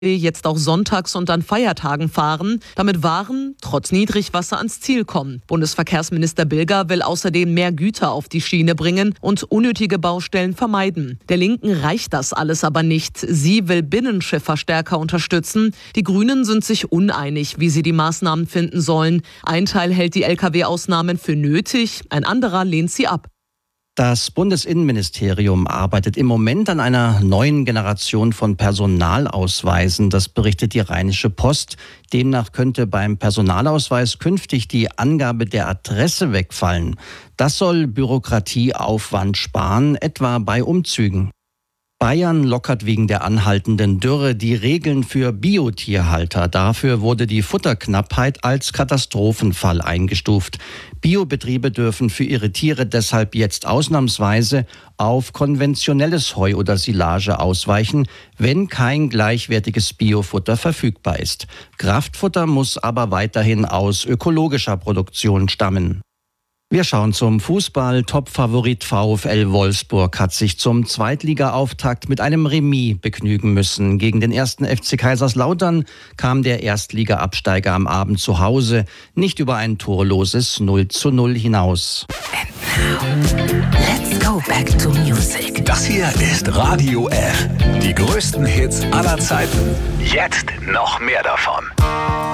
jetzt auch sonntags und an Feiertagen fahren, damit Waren trotz Niedrigwasser ans Ziel kommen. Bundesverkehrsminister Bilger will außerdem mehr Güter auf die Schiene bringen und unnötige Baustellen vermeiden. Der Linken reicht das alles aber nicht. Sie will Binnenschiffer stärker unterstützen. Die Grünen sind sich uneinig, wie sie die Maßnahmen finden sollen. Ein Teil hält die Lkw-Ausnahmen für nötig, ein anderer lehnt sie ab. Das Bundesinnenministerium arbeitet im Moment an einer neuen Generation von Personalausweisen. Das berichtet die Rheinische Post. Demnach könnte beim Personalausweis künftig die Angabe der Adresse wegfallen. Das soll Bürokratieaufwand sparen, etwa bei Umzügen. Bayern lockert wegen der anhaltenden Dürre die Regeln für Biotierhalter. Dafür wurde die Futterknappheit als Katastrophenfall eingestuft. Biobetriebe dürfen für ihre Tiere deshalb jetzt ausnahmsweise auf konventionelles Heu oder Silage ausweichen, wenn kein gleichwertiges Biofutter verfügbar ist. Kraftfutter muss aber weiterhin aus ökologischer Produktion stammen. Wir schauen zum Fußball. Top-Favorit VfL Wolfsburg hat sich zum Zweitliga-Auftakt mit einem Remis begnügen müssen. Gegen den 1. FC Kaiserslautern kam der Erstliga-Absteiger am Abend zu Hause nicht über ein torloses 0:0 hinaus. And now, let's go back to music. Das hier ist Radio F. Die größten Hits aller Zeiten. Jetzt noch mehr davon.